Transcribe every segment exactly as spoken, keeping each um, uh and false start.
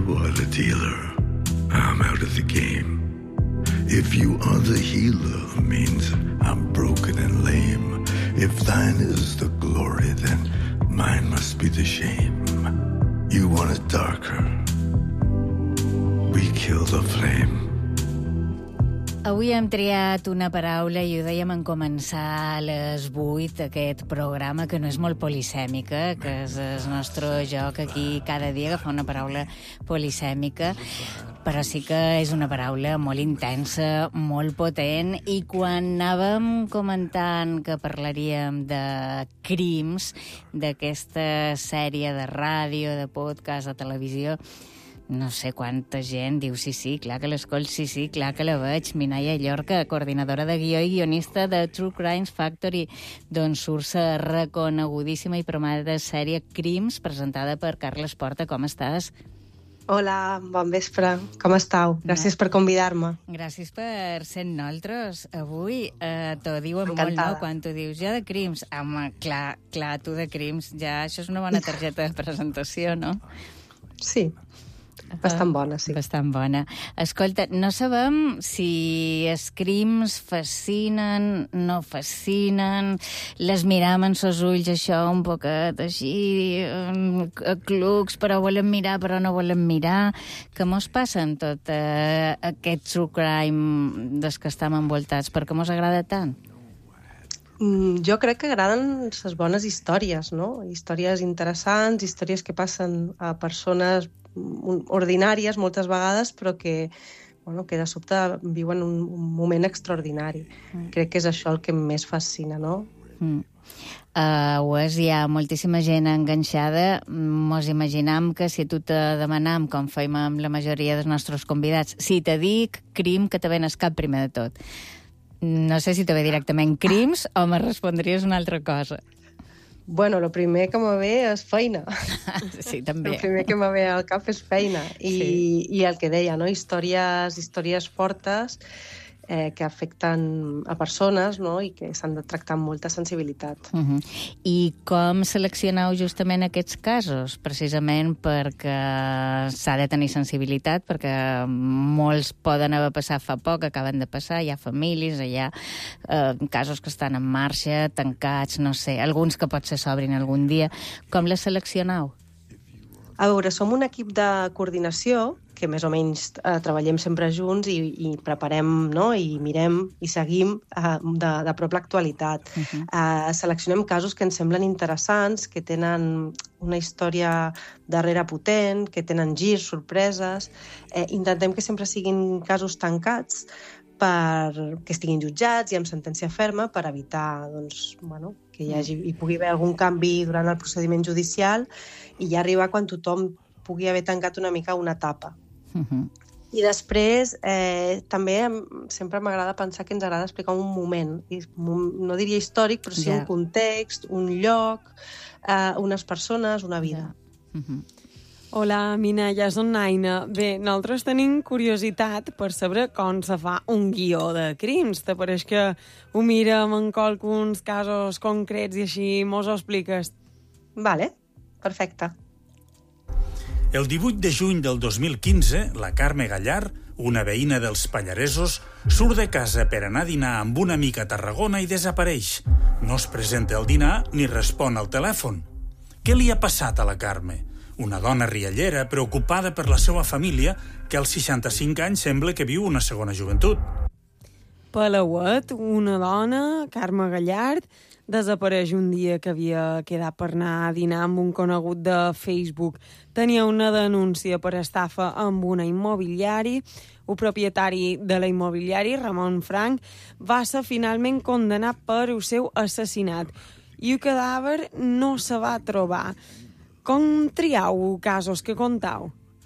you are the dealer, I'm out of the game. If you are the healer, means I'm broken and lame. If thine is the glory, then mine must be the shame. You want it darker, we kill the flame. Avui hem triat una paraula i ho dèiem en començar a les vuit aquest programa, que no és molt polisèmica, que és el nostre joc aquí cada dia agafar una paraula polisèmica, però sí que és una paraula molt intensa, molt potent, i quan anàvem comentant que parlaríem de crims, d'aquesta sèrie de ràdio, de podcast, de televisió, no sé quanta gent diu sí, sí, clar que l'escolto, sí, sí, clar que la veig. Minaya Llorca, coordinadora de guió i guionista de True Crimes Factory, d'on surt la reconegudíssima i promesa sèrie Crims, presentada per Carles Porta. Com estàs? Hola, bon vespre. Com estàu? Gràcies per convidar-me. Gràcies per ser nosaltres. Avui eh, t'ho diuen Encantada. molt, no? Quan tu dius ja de Crims. Home, clar, clar, tu de Crims, ja això és una bona targeta de presentació, no? Sí. Bastant bona, sí. Bastant bona. Escolta, no sabem si els crims fascinen, no fascinen, les miram en sos ulls, això, un poquet així, clucs, però volem mirar, però no volem mirar. Què mos passa en tot eh, aquest true crime des que estem envoltats? Per què mos agrada tant? Mm, jo crec que agraden les bones històries, no? Històries interessants, històries que passen a persones ordinàries moltes vegades, però que, bueno, que de sobte viuen un, un moment extraordinari. Mm. Crec que és això el que més fascina, no? Mm. Uh, ho és, hi ha moltíssima gent enganxada. Mos imaginam que si tu te demanam, com feim amb la majoria dels nostres convidats, si te dic crim, que te ven el cap primer de tot. No sé si te ve directament crims o me respondries una altra cosa. Bueno, el primer que me ve és feina. Sí, també. El primer que me ve al cap és feina. I, sí. I el que deia, no? Històries, històries fortes eh, que afecten a persones, no? I que s'han de tractar amb molta sensibilitat. Uh-huh. I com seleccioneu justament aquests casos? Precisament perquè s'ha de tenir sensibilitat, perquè molts poden haver passat fa poc, acaben de passar, hi ha famílies, hi ha eh, casos que estan en marxa, tancats, no sé, alguns que potser s'obrin algun dia. Com les seleccioneu? A veure, som un equip de coordinació que més o menys eh, treballem sempre junts i, i preparem, no? I mirem i seguim eh, de, de prop l'actualitat. Uh-huh. eh, seleccionem casos que ens semblen interessants, que tenen una història darrere potent, que tenen girs, sorpreses. Eh, intentem que sempre siguin casos tancats, per que estiguin jutjats i amb sentència ferma per evitar, doncs, bueno, que hi, hagi, hi pugui haver algun canvi durant el procediment judicial i ja arribar quan tothom pugui haver tancat una mica una etapa. Uh-huh. I després, eh, també sempre m'agrada pensar que ens agrada explicar un moment, no diria històric, però sí yeah. un context, un lloc, eh, unes persones, una vida. Yeah. Uh-huh. Hola, Minaya, som Naina. Bé, nosaltres tenim curiositat per saber com se fa un guió de crims. Te pareix que ho mirem en qualcuns casos concrets i així mos ho expliques? Vale, perfecte. El divuit de juny del dos mil quinze, la Carme Gallar, una veïna dels Pallaresos, surt de casa per anar a dinar amb una amiga a Tarragona i desapareix. No es presenta al dinar ni respon al telèfon. Què li ha passat a la Carme? Una dona riallera, preocupada per la seva família, que als seixanta-cinc anys sembla que viu una segona joventut. Palauet, una dona, Carme Gallard, desapareix un dia que havia quedat per anar a dinar amb un conegut de Facebook. Tenia una denúncia per estafa amb una immobiliari. El propietari de la immobiliari, Ramon Frank, va ser finalment condemnat per el seu assassinat i el cadàver no se va trobar. Com triau casos que contau?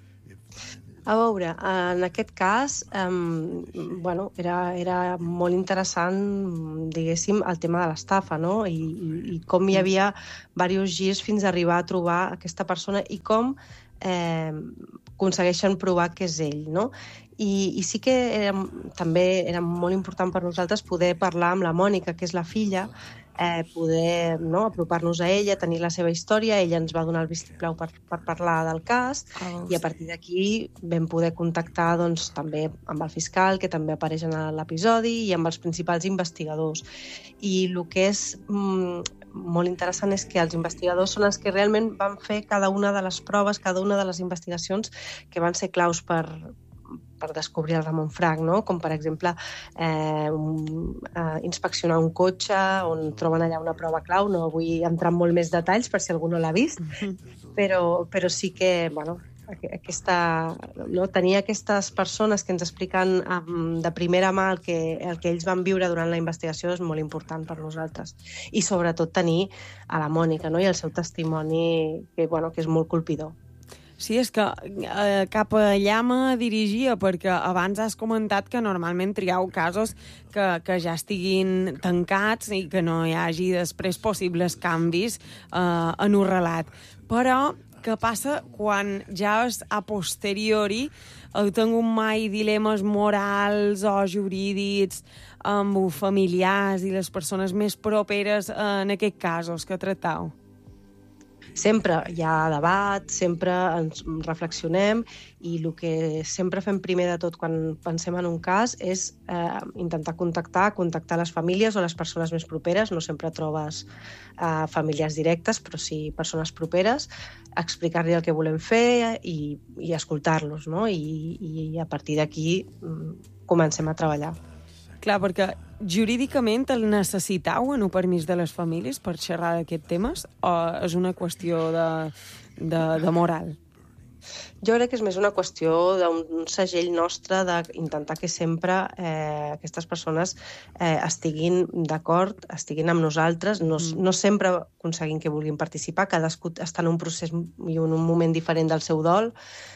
A veure, en aquest cas, eh, bueno, era, era molt interessant, diguéssim, el tema de l'estafa, no? I, i, i com hi havia diversos girs fins a arribar a trobar aquesta persona i com eh, aconsegueixen provar que és ell, no? I, i sí que era, també era molt important per nosaltres poder parlar amb la Mònica, que és la filla, eh, poder no, apropar-nos a ella, tenir la seva història. Ella ens va donar el vistiplau per, per parlar del cas Oh, i a partir d'aquí vam poder contactar doncs, també amb el fiscal, que també apareix en l'episodi, i amb els principals investigadors. I el que és mm, molt interessant és que els investigadors són els que realment van fer cada una de les proves, cada una de les investigacions que van ser claus per, per descobrir el Ramon Frank, no? Com per exemple eh, un, eh, inspeccionar un cotxe on troben allà una prova clau. No vull entrar en molt més detalls per si algú no l'ha vist, però, però sí que, bueno, aquesta, no, tenir aquestes persones que ens expliquen um, de primera mà el que, el que ells van viure durant la investigació és molt important per nosaltres. I sobretot tenir a la Mònica, no? I el seu testimoni, que, bueno, que és molt colpidor. Sí, és que eh, cap allà me dirigia, perquè abans has comentat que normalment trieu casos que, que ja estiguin tancats i que no hi hagi després possibles canvis eh, en un relat. Però què passa quan ja és a posteriori heu tingut mai dilemes morals o jurídics amb familiars i les persones més properes en aquests casos que tracteu? Sempre hi ha debat, sempre ens reflexionem, i el que sempre fem primer de tot quan pensem en un cas és eh, intentar contactar, contactar les famílies o les persones més properes. No sempre trobes eh, familiars directes, però sí persones properes, explicar-li el que volem fer i, i escoltar-los, no? I, i a partir d'aquí comencem a treballar. Clar, perquè jurídicament el necessitau en un permís de les famílies per xerrar d'aquests temes o és una qüestió de, de, de moral? Jo crec que és més una qüestió d'un segell nostre d'intentar que sempre eh, aquestes persones eh, estiguin d'acord, estiguin amb nosaltres. No, mm. no sempre aconseguim que vulguin participar, cadascú està en un procés i en un moment diferent del seu dol,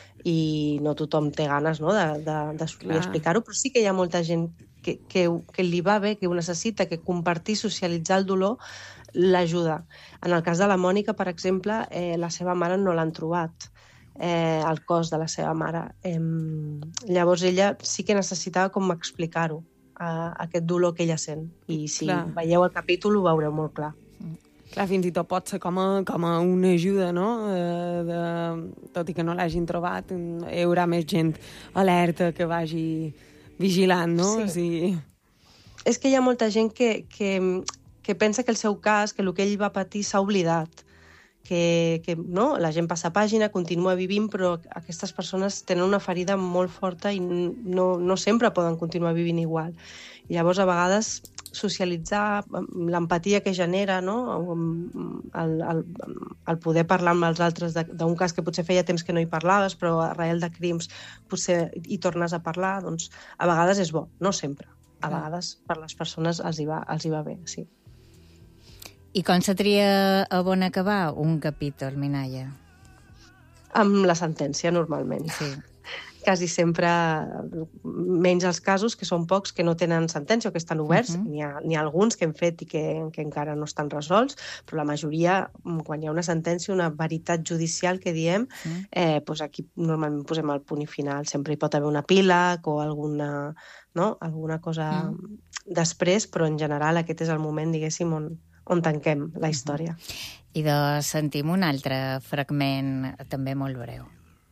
i no tothom té ganes, no, de, de, de explicar-ho, però sí que hi ha molta gent que, que, que li va bé, que ho necessita, que compartir, socialitzar el dolor l'ajuda. En el cas de la Mònica, per exemple, eh, la seva mare no l'han trobat, eh, el cos de la seva mare. Eh, llavors ella sí que necessitava com explicar-ho, eh, aquest dolor que ella sent. I si clar. Veieu el capítol ho veureu molt clar. Clar, fins i tot pot ser com a, com a una ajuda, no? Eh, de, tot i que no l'hagin trobat, hi haurà més gent alerta que vagi vigilant, no? Sí. O sigui... És que hi ha molta gent que, que, que pensa que el seu cas, que el que ell va patir s'ha oblidat, que, que no? La gent passa pàgina, continua vivint, però aquestes persones tenen una ferida molt forta i no, no sempre poden continuar vivint igual. I llavors, a vegades, socialitzar, l'empatia que genera, no? el, el, el poder parlar amb els altres d'un cas que potser feia temps que no hi parlaves, però arrel de crims potser hi tornes a parlar, doncs a vegades és bo, no sempre. A vegades per les persones els hi va, els hi va bé, sí. I com se tria a bon acabar un capítol, Minaya? Amb la sentència, normalment. Sí. Quasi sempre, menys els casos, que són pocs, que no tenen sentència o que estan oberts. Uh-huh. N'hi ha, n'hi ha alguns que hem fet i que, que encara no estan resolts, però la majoria, quan hi ha una sentència, una veritat judicial que diem, uh-huh. eh, doncs aquí normalment posem el punt i final. Sempre hi pot haver una epíleg o alguna, no? alguna cosa uh-huh. després, però en general aquest és el moment, diguéssim, on, on tanquem la història. Uh-huh. I doncs sentim un altre fragment, també molt breu.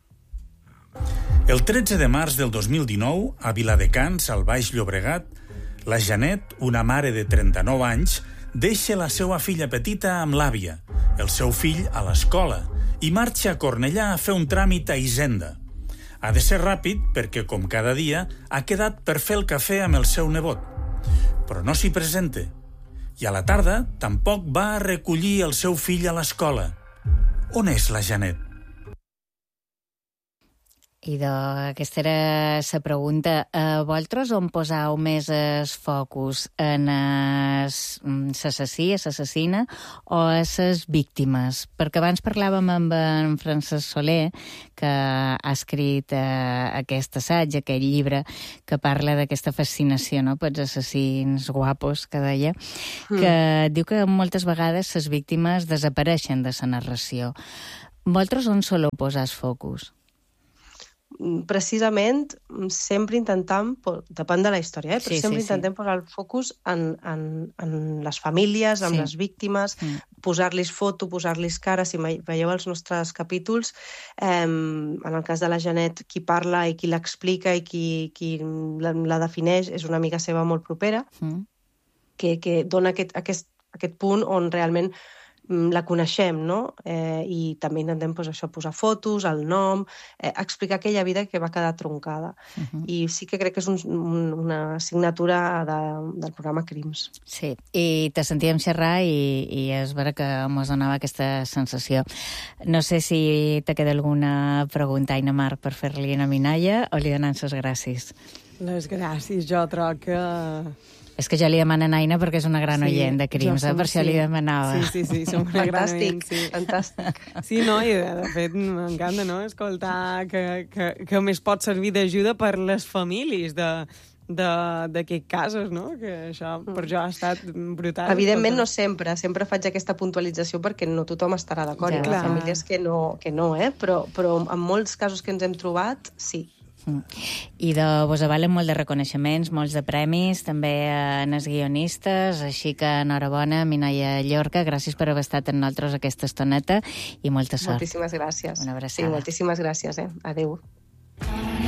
El tretze de març del dos mil dinou, a Viladecans, al Baix Llobregat, la Janet, una mare de trenta-nou anys, deixa la seva filla petita amb l'àvia, el seu fill a l'escola, i marxa a Cornellà a fer un tràmit a Hisenda. Ha de ser ràpid perquè, com cada dia, ha quedat per fer el cafè amb el seu nebot. Però no s'hi presenta. I a la tarda tampoc va a recollir el seu fill a l'escola. On és la Janet? I doncs aquesta era la pregunta. A vosaltres on posau més el focus? En l'assassí, l'assassina, o a les víctimes? Perquè abans parlàvem amb en Francesc Soler, que ha escrit eh, aquest assaig, aquest llibre, que parla d'aquesta fascinació, no?, pels assassins guapos, que deia, mm. que diu que moltes vegades les víctimes desapareixen de la narració. Vosaltres on soleu posar el focus? precisament sempre intentant, depèn de la història, eh? però Sí, sempre sí, sí. intentem posar el focus en, en, en les famílies, en Sí. les víctimes, Mm. posar-los foto, posar-los cara. Si mai- veieu els nostres capítols, eh, en el cas de la Janet, qui parla i qui l'explica i qui, qui la, la defineix és una amiga seva molt propera, Mm. que, que dona aquest, aquest, aquest punt on realment mm, la coneixem, no? Eh, I també intentem pues, això, posar fotos, el nom, eh, explicar aquella vida que va quedar troncada. Mhm. I sí que crec que és un, un, una assignatura de, del programa Crims. Sí, i te sentíem xerrar i, i és vera que mos donava aquesta sensació. No sé si te queda alguna pregunta, Aina Mar, per fer-li a Minaya o li donem les gràcies? Les gràcies, jo troc que... És que jo li demano a Aina perquè és una gran Sí, oient de Crims, jo eh? som- Per això sí. li demanava. Sí, sí, sí, som una gran Fantàstic, oient, sí. fantàstic. Sí, no, i de, de fet m'encanta, no?, escoltar que, que, que més pot servir d'ajuda per les famílies de d'aquests casos, no? Que això per jo ha estat brutal. Evidentment no escoltar. sempre, sempre faig aquesta puntualització perquè no tothom estarà d'acord, Ja, hi ha clar. famílies que no, que no eh? però, però en molts casos que ens hem trobat, sí. Mm. I de vos avalen molt de reconeixements, molts de premis, també en els guionistes, així que enhorabona, Minaya Llorca, gràcies per haver estat amb nosaltres aquesta estoneta i molta sort. Moltíssimes gràcies. Una abraçada. Sí, moltíssimes gràcies. Eh? Adéu.